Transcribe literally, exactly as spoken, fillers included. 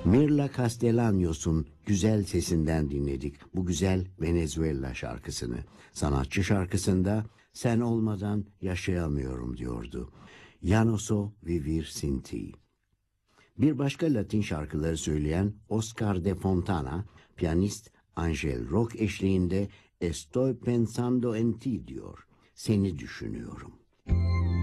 Mirla Castellanos'un güzel sesinden dinledik bu güzel Venezuela şarkısını. Sanatçı şarkısında sen olmadan yaşayamıyorum diyordu. Ya no so vivir sin ti. Bir başka Latin şarkıları söyleyen Oscar de Fontana, piyanist Angel Rock eşliğinde Estoy pensando en ti diyor. Seni düşünüyorum.